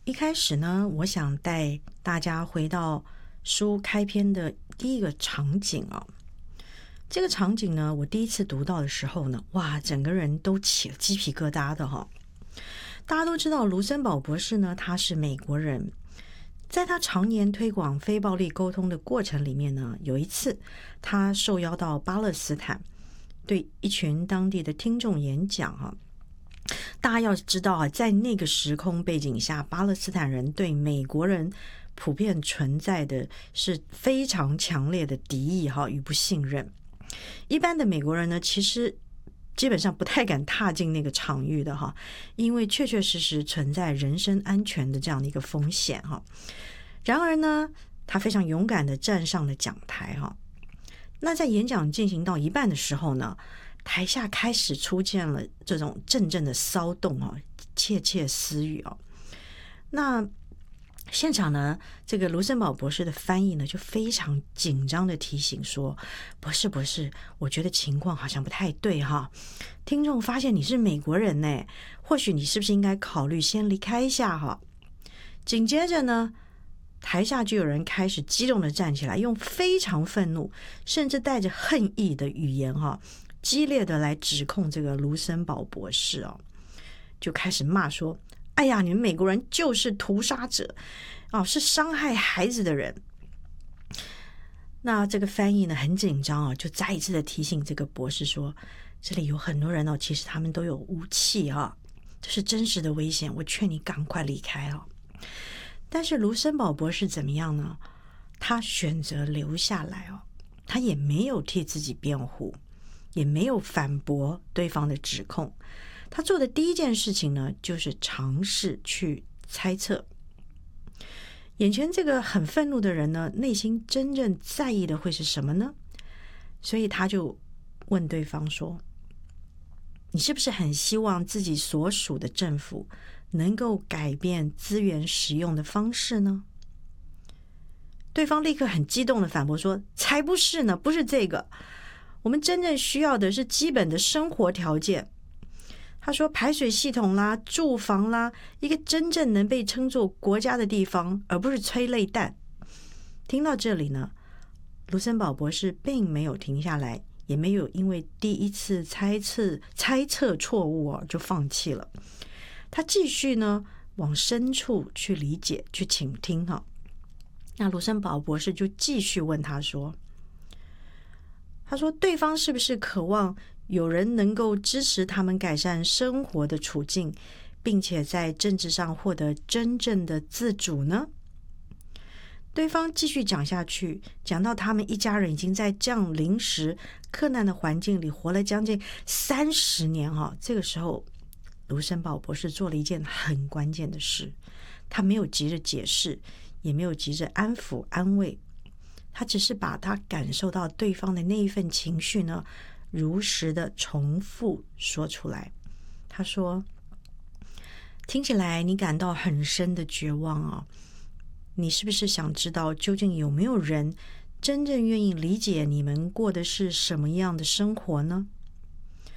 一开始呢，我想带大家回到书开篇的第一个场景啊。这个场景呢，我第一次读到的时候呢，哇，整个人都起了鸡皮疙瘩的哈。大家都知道卢森堡博士呢，他是美国人，在他常年推广非暴力沟通的过程里面呢，有一次他受邀到巴勒斯坦，对一群当地的听众演讲哈。大家要知道啊，在那个时空背景下，巴勒斯坦人对美国人普遍存在的是非常强烈的敌意哈与不信任。一般的美国人呢，其实基本上不太敢踏进那个场域的哈，因为确确实实存在人身安全的这样的一个风险哈。然而呢，他非常勇敢的站上了讲台哈。那在演讲进行到一半的时候呢，台下开始出现了这种阵阵的骚动哦，窃窃私语哦。那现场呢，这个卢森堡博士的翻译呢，就非常紧张的提醒说：“博士，我觉得情况好像不太对哈。听众发现你是美国人呢，或许你是不是应该考虑先离开一下哈？”紧接着呢，台下就有人开始激动的站起来，用非常愤怒，甚至带着恨意的语言哈，激烈的来指控这个卢森堡博士哦，就开始骂说：“哎呀，你们美国人就是屠杀者哦，是伤害孩子的人。”那这个翻译呢很紧张哦，就再一次的提醒这个博士说：“这里有很多人哦，其实他们都有武器啊，这是真实的危险，我劝你赶快离开哦。”但是卢森堡博士怎么样呢？他选择留下来哦，他也没有替自己辩护，也没有反驳对方的指控。他做的第一件事情呢，就是尝试去猜测眼前这个很愤怒的人呢，内心真正在意的会是什么呢？所以他就问对方说：“你是不是很希望自己所属的政府能够改变资源使用的方式呢？”对方立刻很激动的反驳说：“才不是呢，不是这个，我们真正需要的是基本的生活条件。”他说：“排水系统啦，住房啦，一个真正能被称作国家的地方，而不是催泪弹。”听到这里呢，卢森堡博士并没有停下来，也没有因为第一次猜测错误就放弃了。他继续呢往深处去理解，去倾听哈。那卢森堡博士就继续问他说：“对方是不是渴望有人能够支持他们改善生活的处境，并且在政治上获得真正的自主呢？”对方继续讲下去，讲到他们一家人已经在这样临时困难的环境里活了将近30年哈。这个时候，卢森堡博士做了一件很关键的事，他没有急着解释，也没有急着安抚安慰，他只是把他感受到对方的那一份情绪呢，如实的重复说出来。他说：“听起来你感到很深的绝望啊，你是不是想知道究竟有没有人真正愿意理解你们过的是什么样的生活呢？”